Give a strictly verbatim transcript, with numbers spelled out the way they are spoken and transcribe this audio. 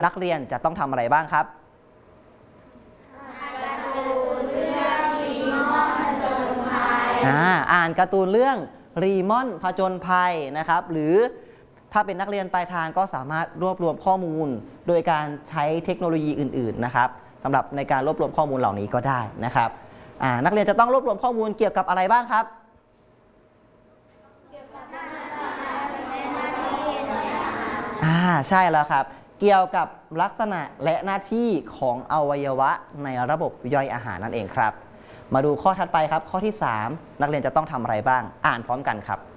นักเรียนจะต้องทำอะไรบ้างครับอ่านการ์ตูนเรื่องรีมอนผจญภัยนะครับหรือถ้าเป็นนักเรียนปลายทางก็สามารถรวบรวมข้อมูลโดยการใช้เทคโนโลยีอื่นๆนะครับสำหรับในการรวบรวมข้อมูลเหล่านี้ก็ได้นะครับนักเรียนจะต้องรวบรวมข้อมูลเกี่ยวกับอะไรบ้างครับอ่าใช่แล้วครับเกี่ยวกับลักษณะและหน้าที่ของอวัยวะในระบบย่อยอาหารนั่นเองครับมาดูข้อถัดไปครับข้อที่สามนักเรียนจะต้องทำอะไรบ้างอ่านพร้อมกันครับ